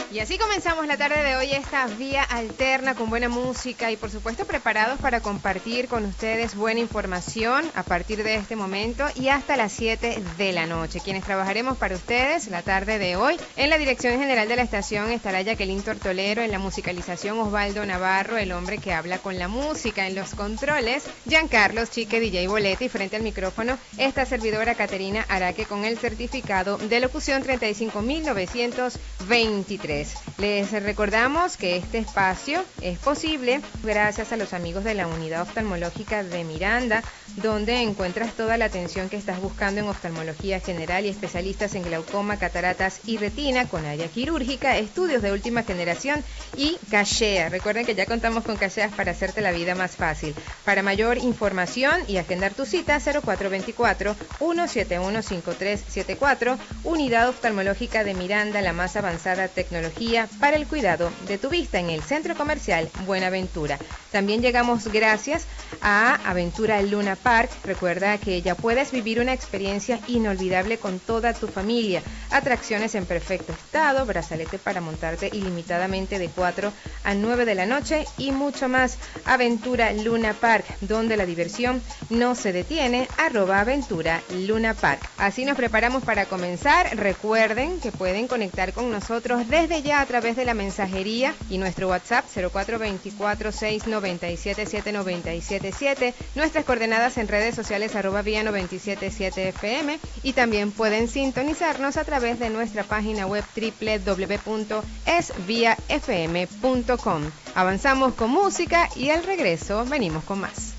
Y así comenzamos la tarde de hoy, esta vía alterna con buena música y por supuesto preparados para compartir con ustedes buena información a partir de este momento y hasta las 7 de la noche. Quienes trabajaremos para ustedes la tarde de hoy, en la dirección general de la estación estará Jacqueline Tortolero, en la musicalización Osvaldo Navarro, el hombre que habla con la música, en los controles Giancarlos Chique DJ Boleta y frente al micrófono esta servidora Caterina Araque con el certificado de locución 35923. Les recordamos que este espacio es posible gracias a los amigos de la Unidad Oftalmológica de Miranda, donde encuentras toda la atención que estás buscando en oftalmología general y especialistas en glaucoma, cataratas y retina con área quirúrgica, estudios de última generación y cachea. Recuerden que ya contamos con cacheas para hacerte la vida más fácil. Para mayor información y agendar tu cita, 0424-171-5374, Unidad Oftalmológica de Miranda, la más avanzada tecnología para el cuidado de tu vista en el Centro Comercial Buenaventura. También llegamos gracias a Aventura Luna Park. Recuerda que ya puedes vivir una experiencia inolvidable con toda tu familia. Atracciones en perfecto estado, brazalete para montarte ilimitadamente de 4 a 9 de la noche y mucho más. Aventura Luna Park, donde la diversión no se detiene, @Aventura Luna Park. Así nos preparamos para comenzar. Recuerden que pueden conectar con nosotros desde ya a través de la mensajería y nuestro WhatsApp 0424-697-7977, nuestras coordenadas en redes sociales @vía977fm y también pueden sintonizarnos a través de nuestra página web www.esviafm.com. Avanzamos con música y al regreso venimos con más.